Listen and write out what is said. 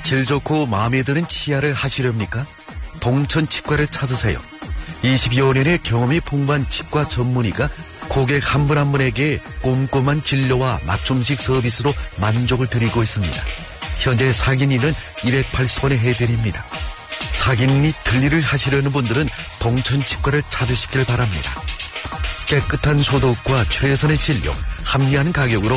질 좋고 마음에 드는 치아를 하시렵니까? 동천 치과를 찾으세요. 22여 년의 경험이 풍부한 치과 전문의가 고객 한 분 한 분에게 꼼꼼한 진료와 맞춤식 서비스로 만족을 드리고 있습니다. 현재 사기니는 280원에 해드립니다. 사기니 들리를 하시려는 분들은 동천 치과를 찾으시길 바랍니다. 깨끗한 소독과 최선의 진료, 합리한 가격으로